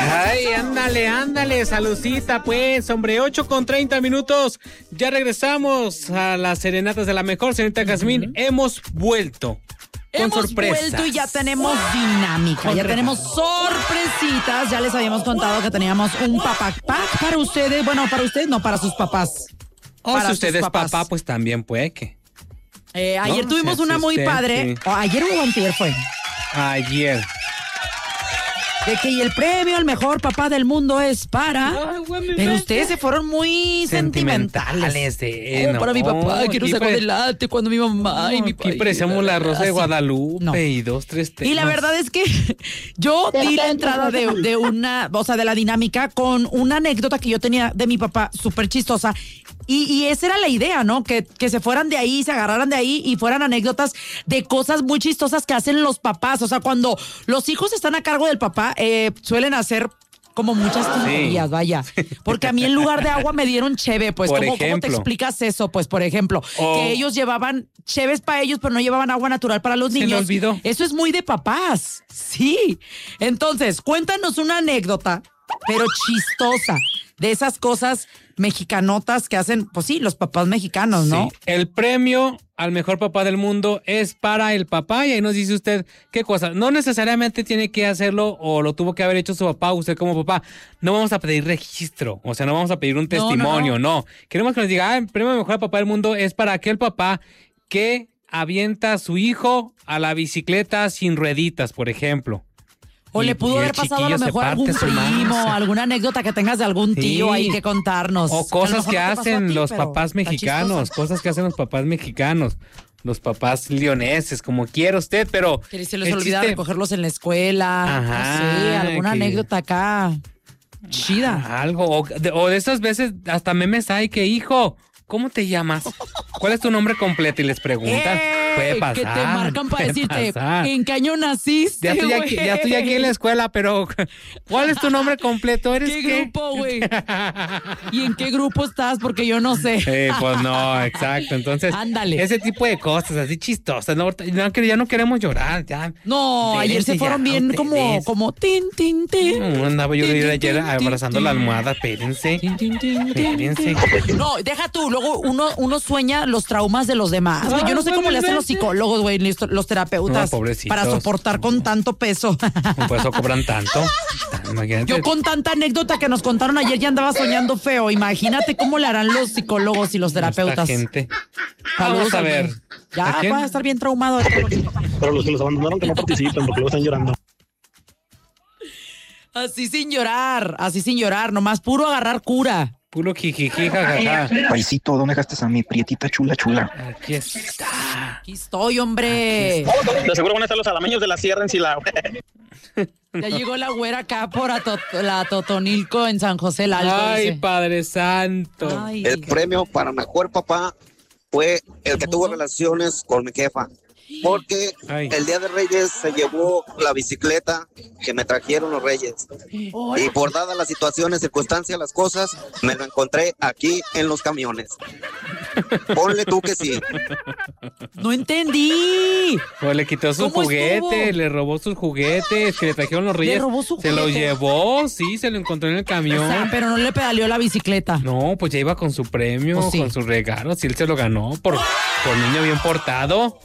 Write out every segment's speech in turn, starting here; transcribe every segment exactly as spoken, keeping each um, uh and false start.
Ay, ándale, ándale, saludcita, pues, hombre, ocho con treinta minutos. Ya regresamos a las serenatas de la mejor, señorita Jazmín. Uh-huh. Hemos vuelto. Con Hemos sorpresas. vuelto y ya tenemos dinámica, con ya re... tenemos sorpresitas. Ya les habíamos contado que teníamos un papá pack para ustedes. Bueno, para ustedes no, para sus papás. O para si usted es papá, pues también puede que. Eh, ayer no, tuvimos una muy usted, padre. Sí. O ayer o antier fue. Ayer. De que y el premio al mejor papá del mundo es para... Ay, pero ustedes se fueron muy sentimentales. De, oh, no, para mi papá, que nos sacó pre... adelante cuando mi mamá no, y mi papá. Aquí parecemos la Rosa de Guadalupe no. y dos, tres temas. Y la verdad es que yo di la entrada de, de una, o sea, de la dinámica con una anécdota que yo tenía de mi papá súper chistosa. Y, y esa era la idea, ¿no? Que, que se fueran de ahí, se agarraran de ahí y fueran anécdotas de cosas muy chistosas que hacen los papás. O sea, cuando los hijos están a cargo del papá, eh, suelen hacer como muchas tonterías, sí. Vaya. Porque a mí en lugar de agua me dieron cheve, pues. ¿Cómo, ¿Cómo te explicas eso? Pues, por ejemplo, oh. que ellos llevaban cheves para ellos, pero no llevaban agua natural para los niños. Se me olvidó. Eso es muy de papás. Sí. Entonces, cuéntanos una anécdota, pero chistosa, de esas cosas mexicanotas que hacen, pues sí, los papás mexicanos, ¿no? Sí. El premio al mejor papá del mundo es para el papá y ahí nos dice usted qué cosa. No necesariamente tiene que hacerlo o lo tuvo que haber hecho su papá, usted como papá. No vamos a pedir registro, o sea, no vamos a pedir un testimonio, no. no, no. Queremos que nos diga, ah, el premio al mejor papá del mundo es para aquel papá que avienta a su hijo a la bicicleta sin rueditas, por ejemplo. O y, le pudo haber pasado a lo mejor algún primo, alguna anécdota que tengas de algún tío sí. ahí que contarnos. O cosas que, que no hacen ti, los papás mexicanos, cosas que hacen los papás mexicanos, los papás leoneses, como quiera usted, pero... Que se les olvida chiste... recogerlos en la escuela, Ajá, no sé, alguna que... anécdota acá chida. Algo, o de, o de esas veces hasta memes hay que, hijo... ¿Cómo te llamas? ¿Cuál es tu nombre completo? Y les preguntan. ¡Eh! Puede pasar. Que te marcan para decirte, pasar. ¿en qué año naciste, ya estoy, aquí, ya estoy aquí en la escuela, pero ¿cuál es tu nombre completo? ¿Eres qué? ¿Qué grupo, güey? ¿Y en qué grupo estás? Porque yo no sé. Sí, pues no, exacto. Entonces, ándale. Ese tipo de cosas así chistosas. No, ya, ya no queremos llorar. Ya. No, ayer se fueron ya, bien como, como tin, tin, tin. No, andaba yo tin, ayer tin, abrazando tin, la almohada. Espérense. Tin, tin, tin, Espérense. No, deja tú. Luego uno, uno sueña los traumas de los demás. No, yo no sé cómo le hacen los psicólogos, güey, los terapeutas no, para soportar con tanto peso. Por eso cobran tanto. Imagínate. Yo con tanta anécdota que nos contaron ayer ya andaba soñando feo. Imagínate cómo le harán los psicólogos y los terapeutas. Esta gente. Saludos, Vamos a ver. Ya va a estar bien traumado. Pero los que los abandonaron que no participen porque luego están llorando. Así sin llorar, así sin llorar, nomás puro agarrar cura. Puro jijiji, jajaja. Paisito, ¿dónde dejaste a mi prietita chula chula? Aquí está. Aquí estoy, hombre. Aquí está. De seguro van a estar los alameños de la sierra en Silao. Ya llegó la güera acá por a to- la Totonilco en San José el Alto. Ay, dice. Padre Santo. Ay, el premio para mejor papá fue el que tuvo relaciones con mi jefa. Porque Ay. el día de Reyes se llevó la bicicleta que me trajeron los Reyes. Y por dadas las situaciones, circunstancias, las cosas, me lo encontré aquí en los camiones. Ponle tú que sí. No entendí. Pues le quitó su juguete, estuvo? le robó sus juguetes que le trajeron los Reyes. ¿Le robó su se juguete? lo llevó, sí, se lo encontró en el camión. O sea, pero no le pedaleó la bicicleta. No, pues ya iba con su premio, pues sí. con sus regalos, y él se lo ganó por, por niño bien portado.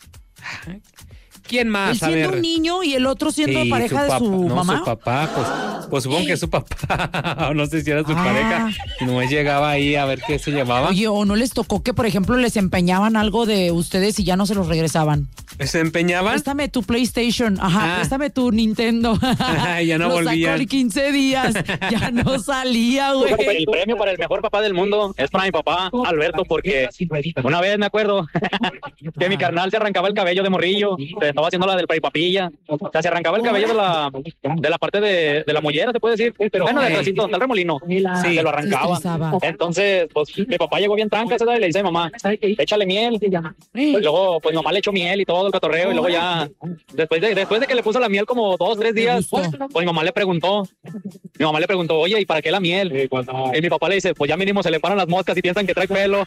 ¿Quién más? Él siendo a ver. un niño y el otro siendo sí, pareja su de papá, su no, mamá. Su papá, pues, pues supongo que es su papá. No sé si era su ah. pareja. Y no llegaba ahí a ver qué se llevaba. Oye, o no les tocó que, por ejemplo, les empeñaban algo de ustedes y ya no se los regresaban. ¿Se empeñaban? Préstame tu PlayStation. Ajá, ah. préstame tu Nintendo. Ya no volvían. Lo sacó quince días. Ya no salía, güey. El premio para el mejor papá del mundo es para mi papá, Alberto, porque una vez me acuerdo que mi carnal se arrancaba el cabello de morrillo. Se estaba haciendo la del peripapilla. O sea, se arrancaba el cabello de la, de la parte de, de la mollera, se puede decir. Pero bueno, de trasito, del remolino. Sí, se lo arrancaba. Entonces, pues, mi papá llegó bien tranca, y le dice a mi mamá, échale miel. Pues, luego, pues, mi mamá le echó miel y todo el cotorreo. Y luego ya, después de, después de que le puso la miel como dos, tres días, pues, mi mamá le preguntó, mi mamá le preguntó, oye, ¿y para qué la miel? Y mi papá le dice, pues ya mínimo se le paran las moscas y piensan que trae pelo.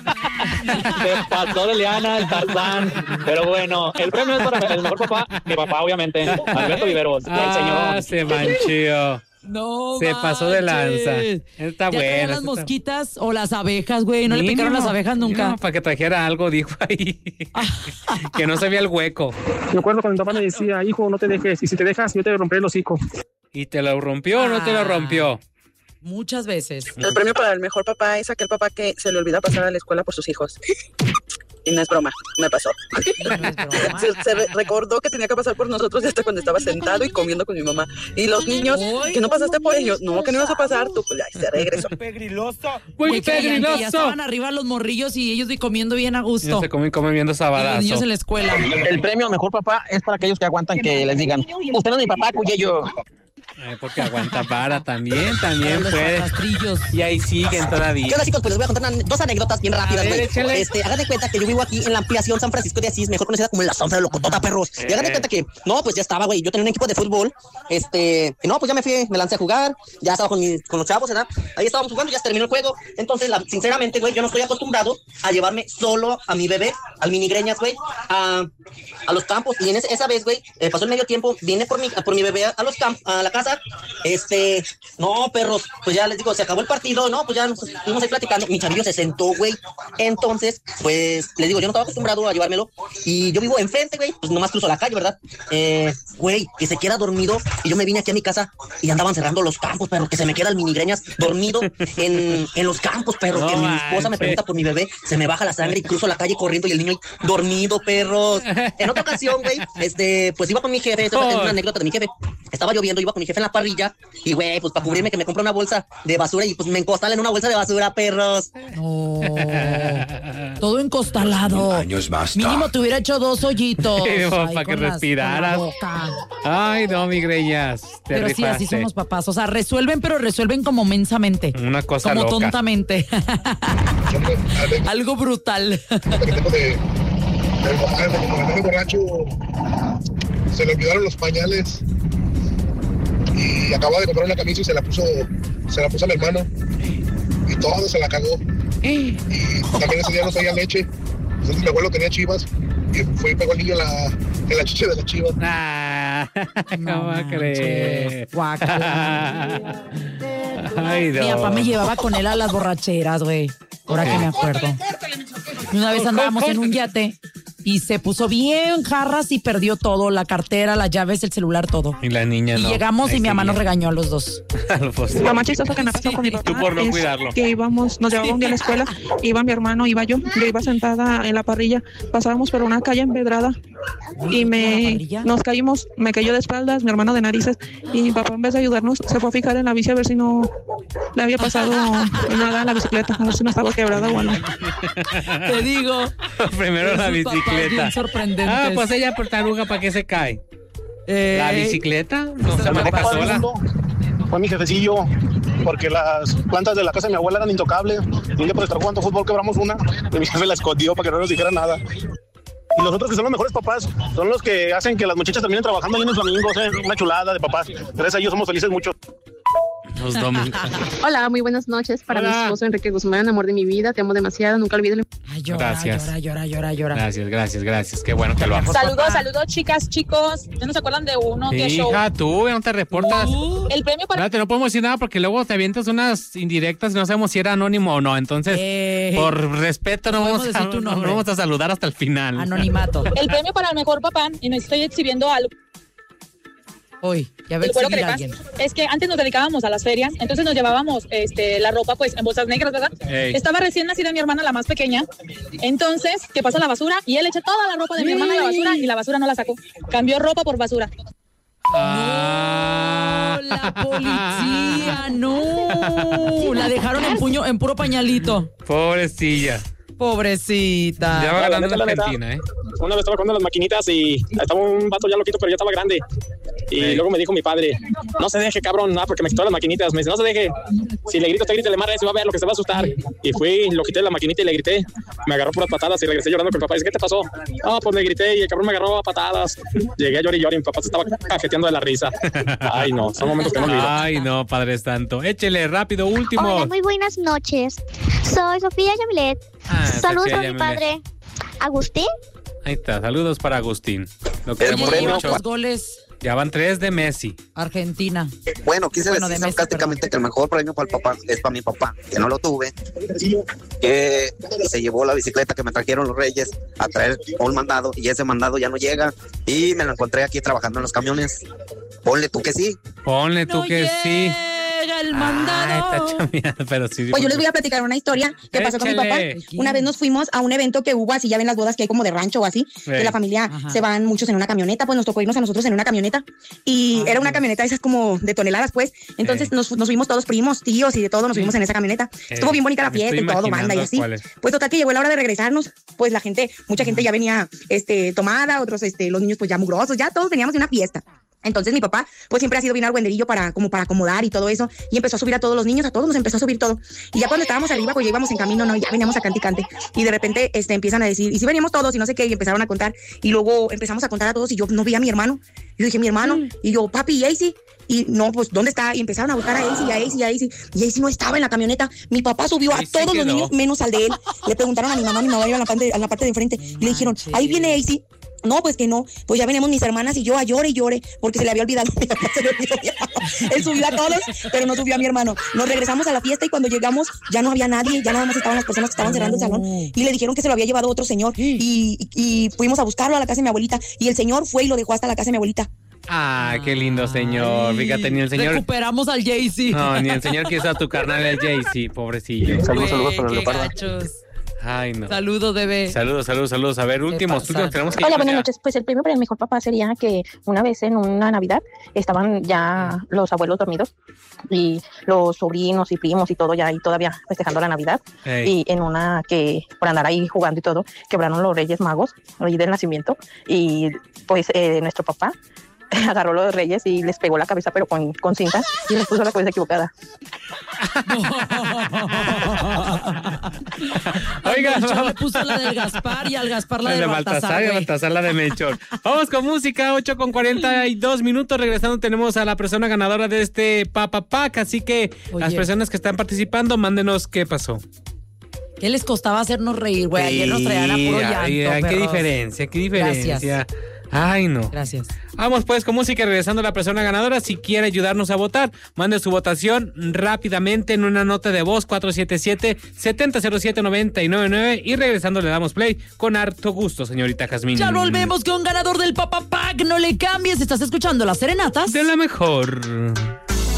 Se pasó de liana el Tarzán. Pero bueno, el premio es para el mejor papá, mi papá, obviamente, Alberto Viveros, ah, el señor. se manchó. No, Se pasó de lanza. manches. Está ¿Ya bueno. traían las está- mosquitas o las abejas, güey? ¿No le Mínimo, picaron las abejas nunca? mínimo, para que trajera algo, dijo ahí. Que no se veía el hueco. Me acuerdo cuando mi papá me decía, hijo, no te dejes, y si te dejas, yo te romperé el hocico. ¿Y te lo rompió o no te lo rompió? Muchas veces. El premio para el mejor papá es aquel papá que se le olvida pasar a la escuela por sus hijos. Y no es broma, me pasó. No es broma. Se, se re- recordó que tenía que pasar por nosotros hasta cuando estaba sentado y comiendo con mi mamá. Y los niños, que no pasaste por ellos. No, que no ibas a pasar, tú, pues ya, se regresó. Muy Güey, que ya- que ya pegriloso. estaban arriba los morrillos y ellos de comiendo bien a gusto. Ya se comen, comen viendo Y los sabadazo. niños en la escuela. El premio mejor papá es para aquellos que aguantan que les digan, usted no es mi papá, cuye yo. Ay, porque aguanta vara también, también Los puede. arrastrillos. Y ahí siguen todavía. ¿Qué onda, chicos? Pues les voy a contar una- dos anécdotas bien rápidas, ver, güey. échale. Este, hagan de cuenta que yo vivo aquí en la ampliación San Francisco de Asís, mejor conocida como la Zona de Locotota, perros. Y hagan de cuenta que, no, pues ya estaba, güey. Yo tenía un equipo de fútbol. Este, y no, pues ya me fui, me lancé a jugar. Ya estaba con, mi- con los chavos, ¿verdad? Ahí estábamos jugando, ya se terminó el juego. Entonces, la- sinceramente, güey, yo no estoy acostumbrado a llevarme solo a mi bebé, al minigreñas, güey, a, a los campos. Y en ese- esa vez, güey, eh, pasó el medio tiempo, vine por mi, por mi bebé a los campos, a la casa. Este, no, perros, pues ya les digo, se acabó el partido, no, pues ya nos estuvimos ahí platicando. Mi chavillo se sentó, güey. Entonces, pues, les digo, yo no estaba acostumbrado a llevármelo. Y yo vivo enfrente, güey, pues nomás cruzo la calle, ¿verdad? Eh, güey, que se queda dormido. Y yo me vine aquí a mi casa y andaban cerrando los campos, perro, que se me queda el minigreñas dormido en, en los campos, perro, No Oh, que mi esposa me manches. pregunta por mi bebé, se me baja la sangre y cruzo la calle corriendo y el niño ahí dormido, perros. En otra ocasión, güey, este, pues iba con mi jefe, esta es una anécdota de mi jefe. Estaba lloviendo, iba con mi jefe en la parrilla y, güey, pues para cubrirme que me compré una bolsa de basura y pues me encostalé en una bolsa de basura, perros. No. Todo encostalado. Años más Mínimo te hubiera hecho dos hoyitos. Sí, ahí para con que las- respiraras. con la boca. Ay, no, migreñas. Te Pero sí, así rifaste. somos papás. O sea, resuelven, pero resuelven como mensamente. Una cosa Como loca. tontamente. Algo brutal. tengo de, del papá, de mi hermano borracho, se le olvidaron los pañales y acababa de comprar una camisa y se la puso, se la puso al hermano y todo se la cagó. Y también ese día no traía leche. Entonces mi abuelo tenía chivas y fue y pegó al niño en la, en la chicha de la chiva. Ah, No ¿cómo manches, crees? guácala. Ay, no. Mi papá me llevaba con él a las borracheras, güey. Ahora que me acuerdo. Y una vez andábamos en un yate y se puso bien jarras y perdió todo, la cartera, las llaves, el celular, todo. Y la niña Y no. llegamos y Ahí mi mamá seguía. nos regañó a los dos. Pues, Lo más chistoso que me pasó con mi papá Tú por no es cuidarlo. que íbamos, nos llevaba un día a la escuela, iba mi hermano, iba yo, yo iba sentada en la parrilla, pasábamos por una calle empedrada y me nos caímos, me cayó de espaldas, mi hermano de narices, y mi papá en vez de ayudarnos se fue a fijar en la bici a ver si no le había pasado nada a la bicicleta, a ver si no estaba quebrada o algo. Te digo. Primero la Esos papás bicicleta. bien sorprendentes. Ah, pues ella por taruga, ¿para qué se cae? Eh, ¿La bicicleta? No se El mejor maneja papá del sola. mundo fue mi jefecillo, porque las plantas de la casa de mi abuela eran intocables. Y un día por estar jugando fútbol quebramos una y mi jefe la escondió para que no nos dijera nada. Y los otros que son los mejores papás son los que hacen que las muchachas terminen trabajando ahí en los domingos, ¿eh? Una chulada de papás. Gracias a ellos somos felices mucho. Los domingos. Hola, muy buenas noches para Hola. mi esposo Enrique Guzmán, amor de mi vida, te amo demasiado, nunca olvides. Ay, llora, Gracias. llora, llora, llora, llora. Gracias, gracias, gracias. Qué bueno que lo hagas. Saludos, saludos, chicas, chicos. ¿Ya no se acuerdan de uno? ¿Qué show? Hija, tú no te reportas. El premio para... Espérate, no podemos decir nada porque luego te avientas unas indirectas y no sabemos si era anónimo o no. Entonces, Eh, por respeto, no podemos vamos, a, decir tu no nombre. vamos a saludar hasta el final. Anonimato. El premio para el mejor papá, y me estoy exhibiendo algo. Hoy, ya ves El cuero seguir a crepas, alguien. es que antes nos dedicábamos a las ferias, entonces nos llevábamos este, la ropa pues en bolsas negras, ¿verdad? Ey. Estaba recién nacida mi hermana, la más pequeña, entonces, ¿qué pasa en la basura? Y él echa toda la ropa de mi hermana a la basura y la basura no la sacó. Cambió ropa por basura. Ah. No, la policía, no. La dejaron en puño, en puro pañalito. Pobrecilla. Pobrecita. Ya va La ganando neta, la la neta. Argentina, ¿eh? Una vez estaba jugando a las maquinitas y estaba un vato ya loquito, pero ya estaba grande. Y Ey. luego me dijo mi padre, no se deje, cabrón, nada, porque me quitó las maquinitas. Me dice, no se deje. Si le grito, te grite, le marra, se va a ver lo que se va a asustar. Y fui, lo quité de la maquinita y le grité. Me agarró por las patadas y regresé llorando con mi papá. Dice, ¿qué te pasó? No, pues le grité y el cabrón me agarró a patadas. Llegué a llorar y llorar y mi papá se estaba cajeteando de la risa. Ay, no, son momentos que no olvido. Ay, no, Padre Santo. Échele, rápido, último. Hola, muy buenas noches. Soy Sofía Yamilet. Ah, Saludos Sofía a mi Yamilet. padre, Agustín. Ahí está, saludos para Agustín. Lo Oye, queremos lleva mucho. dos goles Ya van tres de Messi. Argentina. Bueno, quise Bueno, decir de Messi, sarcásticamente que el mejor premio para el papá es para mi papá, que no lo tuve, que se llevó la bicicleta que me trajeron los Reyes a traer un mandado y ese mandado ya no llega y me lo encontré aquí trabajando en los camiones. Ponle tú que sí. Ponle tú No que sí. llega el mandado. Ay, está chameada, pero sí. Pues yo les voy a platicar una historia que pasó con mi papá. Échale. Una vez nos fuimos a un evento que hubo, así ya ven las bodas que hay como de rancho o así, Sí. de la familia Ajá. se van muchos en una camioneta, pues nos tocó irnos a nosotros en una camioneta y Ay, era una Dios. camioneta de esas como de toneladas, pues. Entonces Sí. nos, nos fuimos todos primos, tíos y de todo, nos fuimos en esa camioneta. Estuvo bien bonita la me fiesta estoy y todo, banda y imaginando así. cuál es. Pues total que llegó la hora de regresarnos, pues la gente, mucha gente ya venía este, tomada, otros, este, los niños pues ya mugrosos, ya todos veníamos de una fiesta. Entonces mi papá, pues siempre ha sido bien argüenderillo para, como para acomodar y todo eso, y empezó a subir a todos los niños, a todos nos empezó a subir todo. Y ya cuando estábamos arriba, pues ya íbamos en camino, no, ya veníamos a cante y cante. Y de repente, este, empiezan a decir, y si veníamos todos y no sé qué, y empezaron a contar, y luego empezamos a contar a todos, y yo no vi a mi hermano. Yo dije, mi hermano, y yo, papi, ¿y Acy? Y no, pues, ¿dónde está? Y empezaron a buscar a Acy, a Acy, a Acy, y Acy no estaba en la camioneta. Mi papá subió a Ahí se todos los quedó. niños, menos al de él. Le preguntaron a mi mamá, mi mamá iba a la parte, a la parte de enfrente, y le dijeron, ahí viene Acy. No, pues que no, pues ya veníamos mis hermanas y yo a llore y llore, porque se le había olvidado, se le olvidó mi hermano. Él subió a todos, pero no subió a mi hermano. Nos regresamos a la fiesta y cuando llegamos ya no había nadie, ya nada más estaban las personas que estaban cerrando el salón y le dijeron que se lo había llevado otro señor y, y, y fuimos a buscarlo a la casa de mi abuelita y el señor fue y lo dejó hasta la casa de mi abuelita. Ah, qué lindo señor. Fíjate, ni el señor. Recuperamos al Jay-Z. No, ni el señor que hizo a tu carnal el Jay-Z, pobrecillo. Saludos, saludos Güey, para el qué leopardo. gachos. Ay, no. Saludos, bebé. Saludos, saludos, saludos. A ver, últimos, pasa? últimos, tenemos que Hola, irnos buenas ya. noches. Pues el premio para el mejor papá sería que una vez en una Navidad estaban ya los abuelos dormidos y los sobrinos y primos y todo ya ahí todavía festejando la Navidad. Ey. Y en una que por andar ahí jugando y todo, quebraron los Reyes Magos ahí del nacimiento y pues eh, nuestro papá agarró los Reyes y les pegó la cabeza pero con, con cinta y les puso la cabeza equivocada. Oiga, Al Melchor vamos. le puso la del Gaspar y al Gaspar la La del de Baltasar. Baltasar y a güey. Baltasar la de Melchor. Vamos con música, ocho con cuarenta y dos minutos. Regresando tenemos a la persona ganadora de este Papa Pack. Así que Oye. las personas que están participando, mándenos qué pasó. ¿Qué les costaba hacernos reír, güey? Ayer nos traían a puro Sí, llanto, ay, ay, qué perros. diferencia, qué diferencia. Gracias. Ay, no. Gracias. Vamos pues con música, regresando a la persona ganadora. Si quiere ayudarnos a votar, mande su votación rápidamente en una nota de voz cuatro siete siete, siete cero siete, nueve nueve nueve y regresando le damos play con harto gusto, señorita Jazmín. Ya volvemos con ganador del Papa Pack. No le cambies, estás escuchando las serenatas de la mejor.